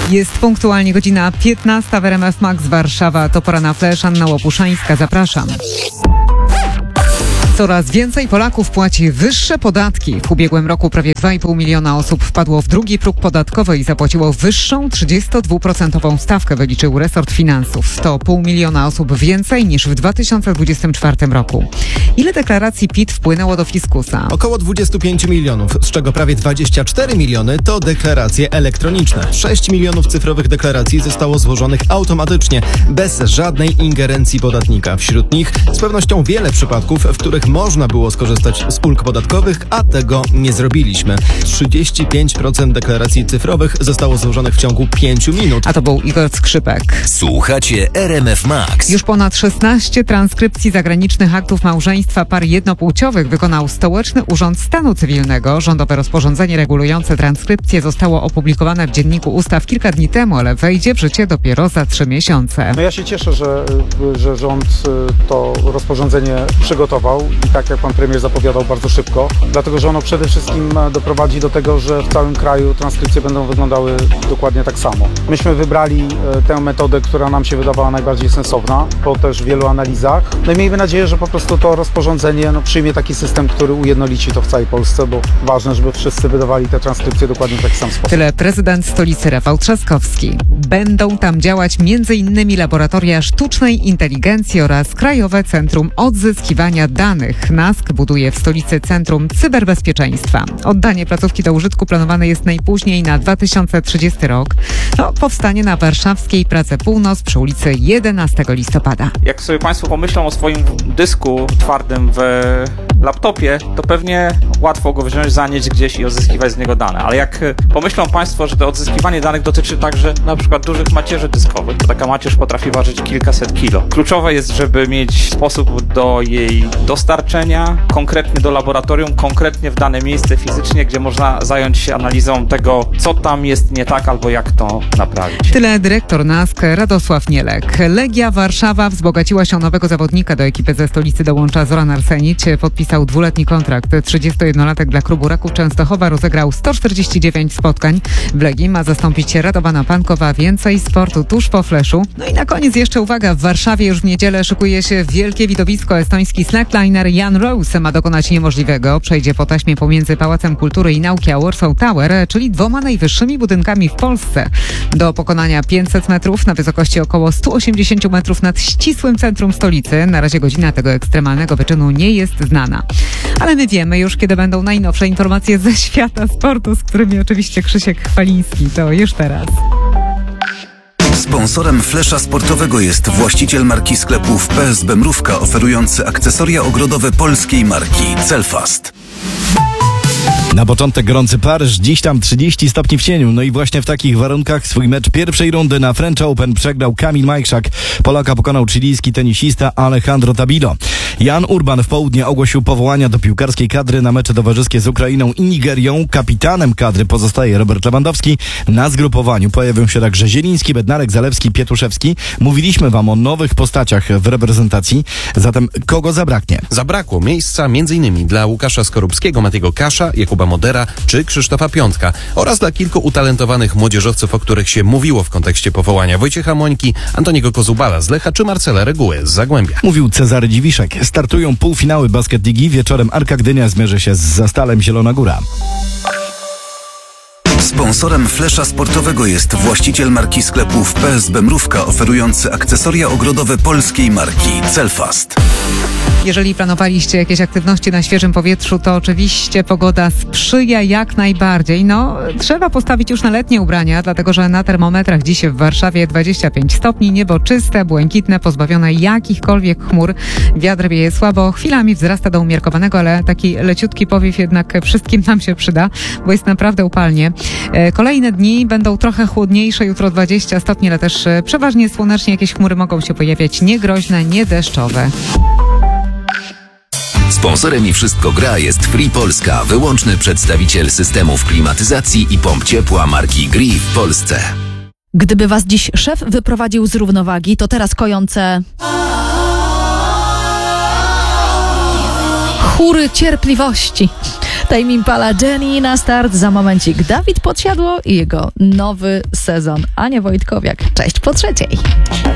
Jest punktualnie godzina 15 w RMF Max Warszawa. To pora na Flash. Anna Łopuszańska, zapraszam. Coraz więcej Polaków płaci wyższe podatki. W ubiegłym roku prawie 2,5 miliona osób wpadło w drugi próg podatkowy i zapłaciło wyższą 32% stawkę, wyliczył resort finansów. To 0,5 miliona osób więcej niż w 2024 roku. Ile deklaracji PIT wpłynęło do fiskusa? Około 25 milionów, z czego prawie 24 miliony to deklaracje elektroniczne. 6 milionów cyfrowych deklaracji zostało złożonych automatycznie, bez żadnej ingerencji podatnika. Wśród nich z pewnością wiele przypadków, w których można było skorzystać z ulg podatkowych, a tego nie zrobiliśmy. 35% deklaracji cyfrowych zostało złożonych w ciągu 5 minut. A to był Igor Skrzypek. Słuchacie RMF Max. Już ponad 16 transkrypcji zagranicznych aktów małżeństwa par jednopłciowych wykonał Stołeczny Urząd Stanu Cywilnego. Rządowe rozporządzenie regulujące transkrypcję zostało opublikowane w Dzienniku Ustaw kilka dni temu, ale wejdzie w życie dopiero za 3 miesiące. Ja się cieszę, że rząd to rozporządzenie przygotował i tak jak pan premier zapowiadał, bardzo szybko, dlatego że ono przede wszystkim doprowadzi do tego, że w całym kraju transkrypcje będą wyglądały dokładnie tak samo. Myśmy wybrali tę metodę, która nam się wydawała najbardziej sensowna, po też wielu analizach. No i miejmy nadzieję, że po prostu to rozporządzenie przyjmie taki system, który ujednolici to w całej Polsce, bo ważne, żeby wszyscy wydawali te transkrypcje dokładnie w taki sam sposób. Tyle prezydent stolicy Rafał Trzaskowski. Będą tam działać m.in. laboratoria sztucznej inteligencji oraz Krajowe Centrum Odzyskiwania Danych. NASK buduje w stolicy Centrum Cyberbezpieczeństwa. Oddanie placówki do użytku planowane jest najpóźniej na 2030 rok. Powstanie na warszawskiej Prace Północ przy ulicy 11 listopada. Jak sobie Państwo pomyślą o swoim dysku twardym w laptopie, to pewnie łatwo go wziąć, zanieść gdzieś i odzyskiwać z niego dane. Ale jak pomyślą Państwo, że to odzyskiwanie danych dotyczy także na przykład dużych macierzy dyskowych, to taka macierz potrafi ważyć kilkaset kilo. Kluczowe jest, żeby mieć sposób do jej dostarczenia, konkretnie do laboratorium, konkretnie w dane miejsce fizycznie, gdzie można zająć się analizą tego, co tam jest nie tak albo jak to naprawić. Tyle dyrektor NASK Radosław Nielek. Legia Warszawa wzbogaciła się o nowego zawodnika. Do ekipy ze stolicy dołącza Zoran Arsenić. Podpisał 2-letni kontrakt. 31-latek dla klubu Raków Częstochowa rozegrał 149 spotkań. W Legii ma zastąpić Radowana Pankowa. Więcej sportu tuż po fleszu. No i na koniec jeszcze uwaga, w Warszawie już w niedzielę szykuje się wielkie widowisko. Estoński slackliner Jan Rose ma dokonać niemożliwego. Przejdzie po taśmie pomiędzy Pałacem Kultury i Nauki a Warsaw Tower, czyli 2 najwyższymi budynkami w Polsce. Do pokonania 500 metrów na wysokości około 180 metrów nad ścisłym centrum stolicy. Na razie godzina tego ekstremalnego wyczynu nie jest znana. Ale my wiemy już, kiedy będą najnowsze informacje ze świata sportu, z którymi oczywiście Krzysiek Chwaliński. To już teraz. Sponsorem flesza sportowego jest właściciel marki sklepów PSB Mrówka, oferujący akcesoria ogrodowe polskiej marki Celfast. Na początek gorący Paryż, dziś tam 30 stopni w cieniu. No i właśnie w takich warunkach swój mecz pierwszej rundy na French Open przegrał Kamil Majchrzak. Polaka pokonał chilijski tenisista Alejandro Tabilo. Jan Urban w południe ogłosił powołania do piłkarskiej kadry na mecze towarzyskie z Ukrainą i Nigerią. Kapitanem kadry pozostaje Robert Lewandowski. Na zgrupowaniu pojawią się także Zieliński, Bednarek, Zalewski, Pietuszewski. Mówiliśmy wam o nowych postaciach w reprezentacji. Zatem kogo zabraknie? Zabrakło miejsca m.in. dla Łukasza Skorupskiego, Matiego Kasza, Jakuba Modera czy Krzysztofa Piątka oraz dla kilku utalentowanych młodzieżowców, o których się mówiło w kontekście powołania: Wojciecha Mońki, Antoniego Kozubala z Lecha czy Marcela Reguły z Zagłębia. Mówił Cezary Dziwiszek. Startują półfinały Basket Ligi. Wieczorem Arka Gdynia zmierzy się z Zastalem Zielona Góra. Sponsorem flesza sportowego jest właściciel marki sklepów PSB Mrówka, oferujący akcesoria ogrodowe polskiej marki Celfast. Jeżeli planowaliście jakieś aktywności na świeżym powietrzu, to oczywiście pogoda sprzyja jak najbardziej. Trzeba postawić już na letnie ubrania, dlatego że na termometrach dziś w Warszawie 25 stopni, niebo czyste, błękitne, pozbawione jakichkolwiek chmur. Wiatr wieje słabo, chwilami wzrasta do umiarkowanego, ale taki leciutki powiew jednak wszystkim nam się przyda, bo jest naprawdę upalnie. Kolejne dni będą trochę chłodniejsze, jutro 20 stopni, ale też przeważnie słonecznie, jakieś chmury mogą się pojawiać, niegroźne, niedeszczowe. Sponsorem i Wszystko Gra jest Free Polska, wyłączny przedstawiciel systemów klimatyzacji i pomp ciepła marki Gree w Polsce. Gdyby was dziś szef wyprowadził z równowagi, to teraz kojące chóry cierpliwości. Tame Impala, Jenny na start. Za momencik Dawid Podsiadło i jego nowy sezon. Ania Wojtkowiak. Cześć po 3:00.